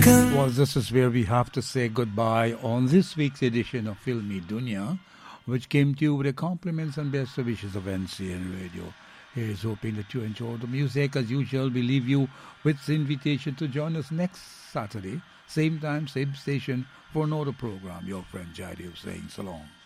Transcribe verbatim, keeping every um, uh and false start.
Well, this is where we have to say goodbye on this week's edition of Filmi Dunya, which came to you with the compliments and best wishes of N C N Radio. Here's hoping that you enjoy the music. As usual, we leave you with the invitation to join us next Saturday, same time, same station, for another program. Your friend Jaidev saying so long.